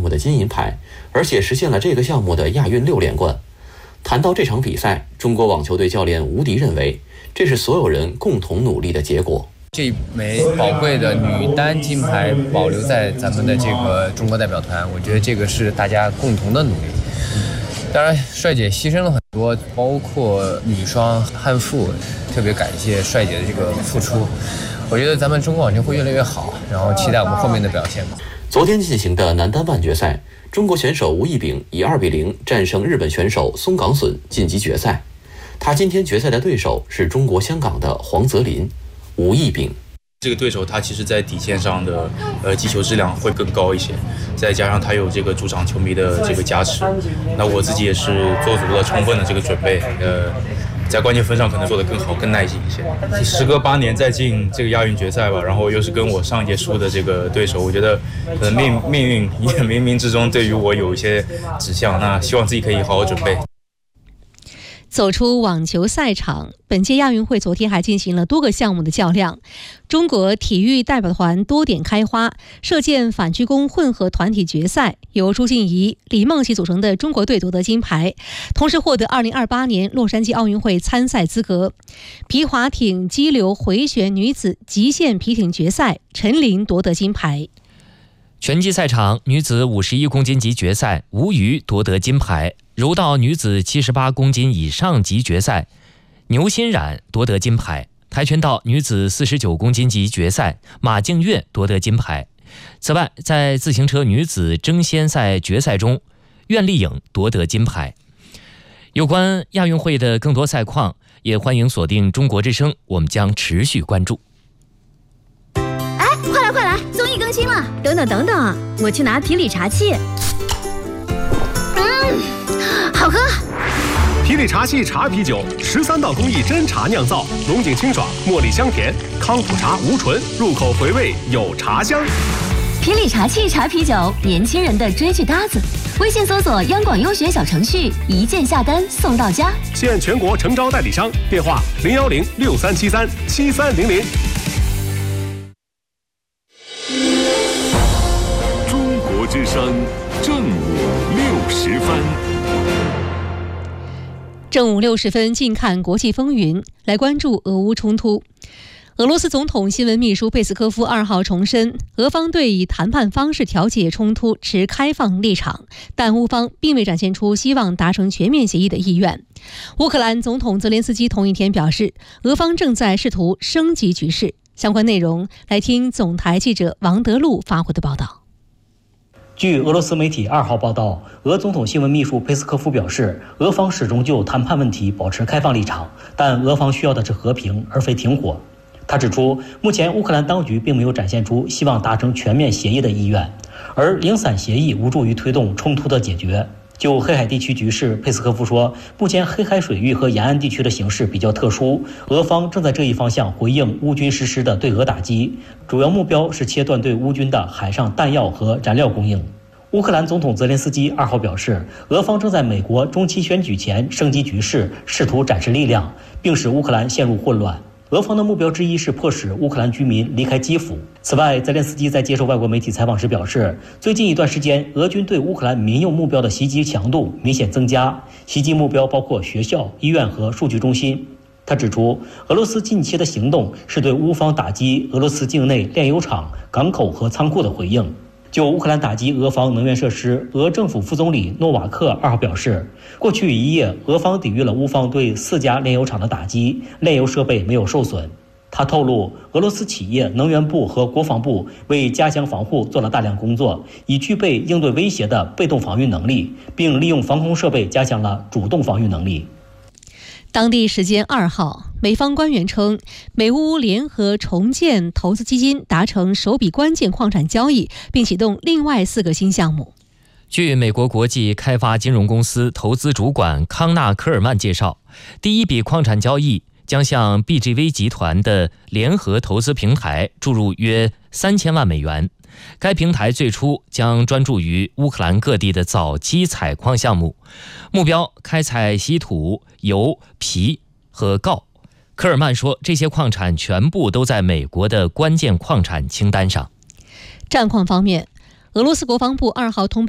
目的金银牌，而且实现了这个项目的亚运6连冠。谈到这场比赛，中国网球队教练吴迪认为，这是所有人共同努力的结果。 这枚宝贵的女单金牌保留在咱们的这个中国代表团，我觉得这个是大家共同的努力。当然，帅姐牺牲了很多，包括女双汉馥，特别感谢帅姐的这个付出。我觉得咱们中国网球会越来越好，然后期待我们后面的表现吧。 昨天进行的男单半决赛，中国选手吴亦丙以2-0战胜日本选手松冈隼晋级决赛。他今天决赛的对手是中国香港的黄泽林。吴亦丙这个对手他其实在底线上的击球质量会更高一些，再加上他有这个主场球迷的这个加持，那我自己也是做足了充分的这个准备，在关键分上可能做得更好更耐心一些。时隔8年再进这个亚运决赛吧，然后又是跟我上一届输的这个对手，我觉得命运也冥冥之中对于我有一些指向，那希望自己可以好好准备。 走出网球赛场，本届亚运会昨天还进行了多个项目的较量。中国体育代表团多点开花，射箭反曲弓混合团体决赛由朱静怡、李梦琪组成的中国队夺得金牌，同时获得2028年洛杉矶奥运会参赛资格。皮划艇激流回旋女子极限皮艇决赛，陈琳夺得金牌。 拳击赛场女子51公斤级决赛，吴瑜夺得金牌。柔道女子78公斤以上级决赛，牛欣冉夺得金牌。跆拳道女子49公斤级决赛，马静月夺得金牌。此外，在自行车女子争先赛决赛中，苑丽颖夺得金牌。有关亚运会的更多赛况，也欢迎锁定中国之声，我们将持续关注。 哎，快来，综艺更新了！等等，我去拿皮里茶器。好喝！ 皮里茶器茶啤酒，13道工艺真茶酿造，浓井清爽，茉莉香甜，康普茶无醇，入口回味有茶香。 皮里茶器茶啤酒，年轻人的追剧搭子。微信搜索央广优选小程序，一键下单送到家。 现全国诚招代理商，电话01063737300。 中国之声正午60分。 正午60分，近看国际风云，来关注俄乌冲突。俄罗斯总统新闻秘书佩斯科夫2号重申，俄方对以谈判方式调解冲突持开放立场，但乌方并未展现出希望达成全面协议的意愿。乌克兰总统泽连斯基同一天表示，俄方正在试图升级局势。相关内容，来听总台记者王德禄发回的报道。 据俄罗斯媒体2号报道，俄总统新闻秘书佩斯科夫表示，俄方始终就谈判问题保持开放立场，但俄方需要的是和平，而非停火。他指出，目前乌克兰当局并没有展现出希望达成全面协议的意愿，而零散协议无助于推动冲突的解决。就黑海地区局势，佩斯科夫说，目前黑海水域和沿岸地区的形势比较特殊，俄方正在这一方向回应乌军实施的对俄打击，主要目标是切断对乌军的海上弹药和燃料供应。乌克兰总统泽连斯基2号表示，俄方正在美国中期选举前升级局势，试图展示力量，并使乌克兰陷入混乱。俄方的目标之一是迫使乌克兰居民离开基辅。此外，泽连斯基在接受外国媒体采访时表示，最近一段时间，俄军对乌克兰民用目标的袭击强度明显增加，袭击目标包括学校、医院和数据中心。他指出，俄罗斯近期的行动是对乌方打击俄罗斯境内炼油厂、港口和仓库的回应。就乌克兰打击俄方能源设施，俄政府副总理诺瓦克2号表示，过去1夜，俄方抵御了乌方对4家炼油厂的打击，炼油设备没有受损。他透露，俄罗斯企业能源部和国防部为加强防护做了大量工作，以具备应对威胁的被动防御能力，并利用防空设备加强了主动防御能力。 当地时间2号，美方官员称，美乌联合重建投资基金达成首笔关键矿产交易，并启动另外4个新项目。 据美国国际开发金融公司投资主管康纳·科尔曼介绍，第一笔矿产交易将向 BGV 集团的联合投资平台注入约3000万美元。该平台最初将专注于乌克兰各地的早期采矿项目，目标开采稀土、铀、铍和锆。科尔曼说，这些矿产全部都在美国的关键矿产清单上。 战况方面，俄罗斯国防部2号通报